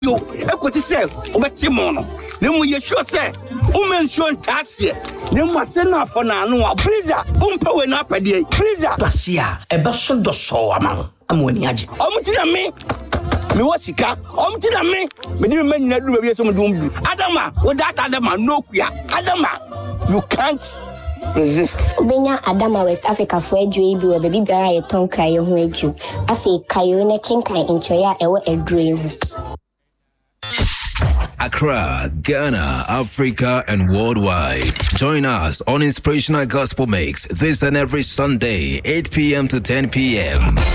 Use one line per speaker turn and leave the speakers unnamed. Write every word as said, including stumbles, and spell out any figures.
yo ekwoti say obeti mo no na mu ye sure say o men sure ntase na mu ase na afọ na anu a freezer umpa we na apade freezer
basia ebe so do so ama amoni age
omuti na me me wo sika omuti na me me di me nyina du be so mu dum adama wo data adama no kuya adama you can't resist.
Ubenya Adama West Africa for edwe bi obe bibara ye ton kai ho edwu afi kayo na kinkan enchoya ewo edre ho.
Accra, Ghana, Africa, and worldwide. Join us on Inspirational Gospel Mix this and every Sunday, eight p.m. to ten p.m.